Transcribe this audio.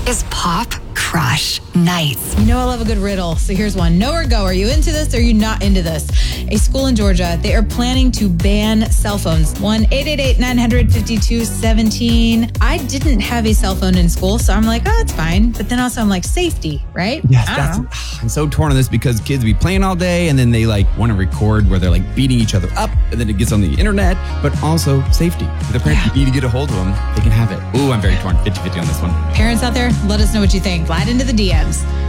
is Pop Crush Nights. You know I love a good riddle, so here's one. Know or go. Are you into this or are you not into this? A school in Georgia, they are planning to ban cell phones. 1-888-900-5217. I didn't have a cell phone in school, so I'm like, oh, it's fine. But then also I'm like, safety, right? Yes, I'm so torn on this because kids be playing all day and then they like want to record where they're like beating each other up and then it gets on the internet, but also safety. If the parents need to get a hold of them, they can have it. Ooh, I'm very torn. 50-50 on this one. Parents out there, let us know what you think. Slide into the DMs.